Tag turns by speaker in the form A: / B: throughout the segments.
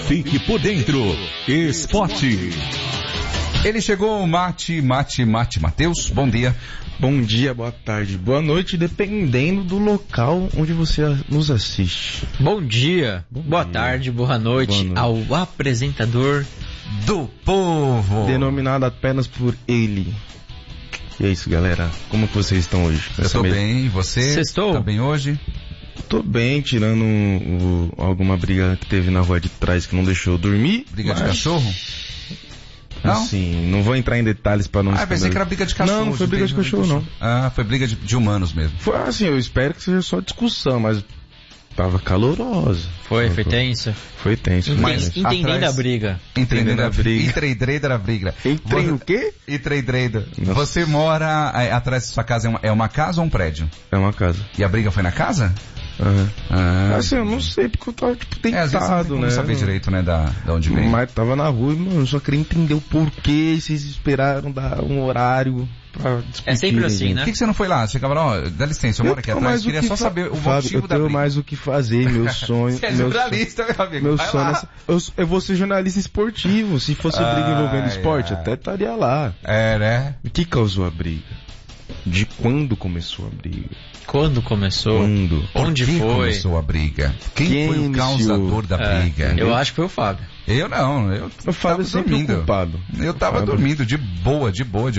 A: Fique por dentro. Esporte. Ele chegou, Matheus, bom dia.
B: Bom dia, boa tarde, boa noite, dependendo do local onde você nos assiste.
C: Bom dia, boa tarde, boa noite ao apresentador do povo.
B: Denominado apenas por ele. E é isso, galera. Como que vocês estão hoje?
A: Eu tô bem, e você?
C: Sextou?
A: Tá bem hoje?
B: Tô bem, tirando alguma briga que teve na rua de trás que não deixou eu dormir.
A: Briga de cachorro? Não?
B: Assim, não vou entrar em detalhes pra não...
A: Ah, eu pensei que era briga de cachorro.
B: Não foi briga de cachorro, não.
A: Ah, foi briga de humanos mesmo.
B: Foi assim, eu espero que seja só discussão, mas tava calorosa.
C: Foi tenso.
B: Foi tenso.
C: Mas entendendo a briga.
A: Entendendo a briga. Entreidreida a briga.
B: O quê?
A: Entreidreida. Você mora atrás da sua casa, é uma casa ou um prédio?
B: É uma casa.
A: E a briga foi na casa?
B: Uhum. Assim, eu não sei, porque eu tava, deitado,
A: às vezes não tem como saber direito, né, da onde vem.
B: Mas tava na rua, mano, eu só queria entender o porquê vocês esperaram dar um horário pra discutir.
C: É sempre assim, né?
A: Por que você não foi lá? Você ficava lá, ó, dá licença, eu moro aqui atrás, queria só saber o motivo da briga.
B: Eu tenho mais o que fazer, meu sonho...
A: Você é jornalista, meu amigo.
B: Meu sonho eu vou ser jornalista esportivo, se fosse briga envolvendo esporte, até estaria lá.
A: É, né?
B: O que causou a briga? De quando começou a briga?
C: Quando começou?
A: Onde foi? Começou a briga? Quem foi o causador da briga?
C: Eu acho que foi o Fábio.
A: Eu não,
B: o Fábio sempre dormindo. Culpado.
A: Eu tava dormindo, de boa.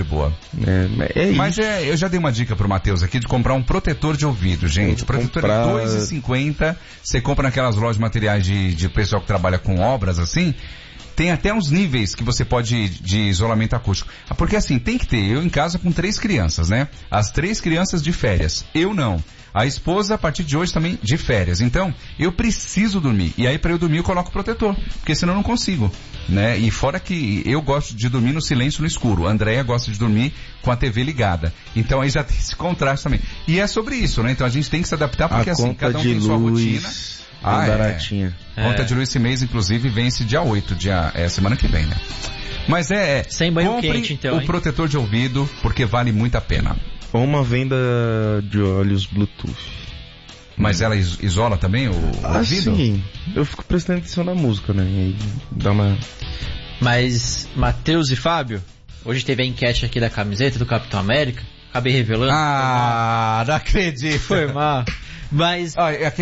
A: Mas eu já dei uma dica pro Matheus aqui de comprar um protetor de ouvido, gente. Protetor é R$2,50. Você compra naquelas lojas de materiais de pessoal que trabalha com obras assim. Tem até uns níveis que você pode de isolamento acústico. Porque assim, tem que ter. Eu em casa com 3 crianças, né? As 3 crianças de férias. Eu não. A esposa, a partir de hoje, também de férias. Então, eu preciso dormir. E aí, para eu dormir, eu coloco o protetor. Porque senão eu não consigo, né? E fora que eu gosto de dormir no silêncio, no escuro. A Andréia gosta de dormir com a TV ligada. Então, aí já tem esse contraste também. E é sobre isso, né? Então, a gente tem que se adaptar, porque assim, cada um tem sua rotina.
B: Baratinha.
A: Conta de luz esse mês, inclusive, vence dia 8, semana que vem, né? Mas
C: sem banho quente, então,
A: o protetor de ouvido, porque vale muito a pena.
B: Ou uma venda de olhos Bluetooth.
A: Mas ela isola também o ouvido?
B: Sim. Eu fico prestando atenção na música, né? E aí dá uma...
C: Mas, Matheus e Fábio, hoje teve a enquete aqui da camiseta do Capitão América. Acabei revelando.
A: Não acredito.
C: Foi mal. Mas...